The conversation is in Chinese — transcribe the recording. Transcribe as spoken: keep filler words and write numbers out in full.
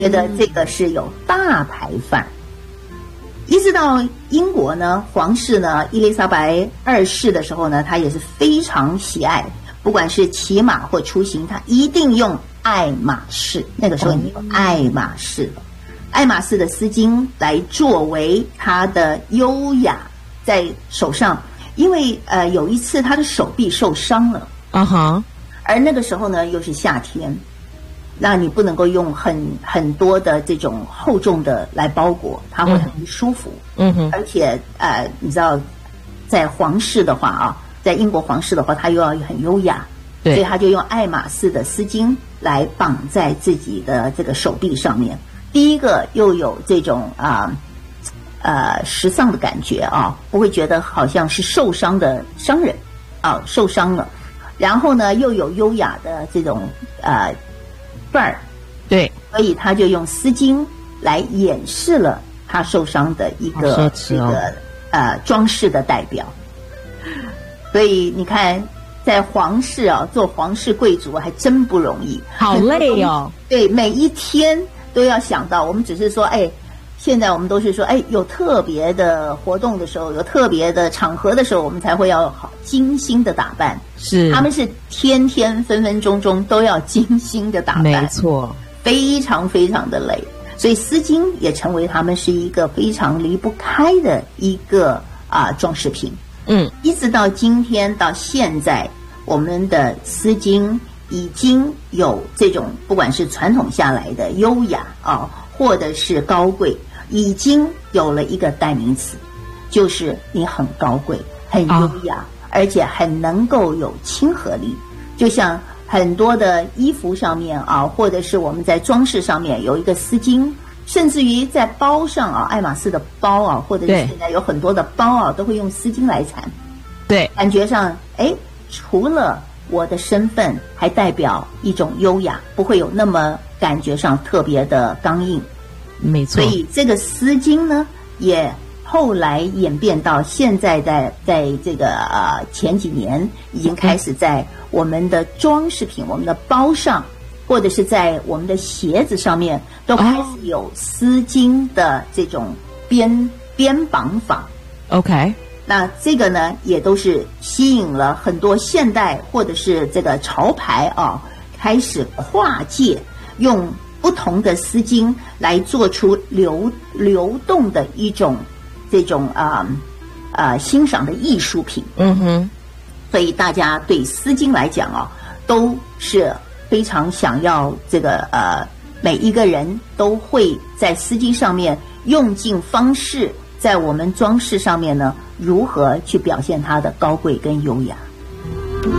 觉得这个是有大牌范儿。一直到英国呢，皇室呢，伊丽莎白二世的时候呢，他也是非常喜爱，不管是骑马或出行，他一定用爱马仕。那个时候已经有爱马仕了，爱马仕的丝巾来作为他的优雅在手上。因为呃有一次他的手臂受伤了啊哈， uh-huh. 而那个时候呢又是夏天，那你不能够用很很多的这种厚重的来包裹，它会很不舒服。嗯哼，而且呃你知道，在皇室的话啊，在英国皇室的话，他又要很优雅，对，所以他就用爱马仕的丝巾来绑在自己的这个手臂上面。第一个又有这种啊。呃，时尚的感觉啊，不会觉得好像是受伤的商人啊，受伤了。然后呢，又有优雅的这种呃范儿，对，所以他就用丝巾来掩饰了他受伤的一个、哦、这个呃装饰的代表。所以你看，在皇室啊，做皇室贵族还真不容易，好累哦。对，每一天都要想到，我们只是说，哎。现在我们都是说，哎，有特别的活动的时候，有特别的场合的时候，我们才会要好精心的打扮。是，他们是天天分分钟钟都要精心的打扮，没错，非常非常的累。所以丝巾也成为他们是一个非常离不开的一个啊装饰品。嗯，一直到今天到现在，我们的丝巾已经有这种不管是传统下来的优雅啊，或者是高贵。已经有了一个代名词，就是你很高贵、很优雅，啊、而且很能够有亲和力。就像很多的衣服上面啊，或者是我们在装饰上面有一个丝巾，甚至于在包上啊，爱马仕的包啊，或者是现在有很多的包啊，都会用丝巾来缠。对，感觉上，哎，除了我的身份，还代表一种优雅，不会有那么感觉上特别的刚硬。没错，所以这个丝巾呢，也后来演变到现在在在这个呃前几年已经开始在我们的装饰品、我们的包上，或者是在我们的鞋子上面，都开始有丝巾的这种编编绑法。OK， 那这个呢，也都是吸引了很多现代或者是这个潮牌啊，开始跨界用。不同的丝巾来做出流流动的一种这种啊啊、呃呃、欣赏的艺术品。嗯哼，所以大家对丝巾来讲啊，都是非常想要这个呃，每一个人都会在丝巾上面用尽方式，在我们装饰上面呢，如何去表现它的高贵跟优雅。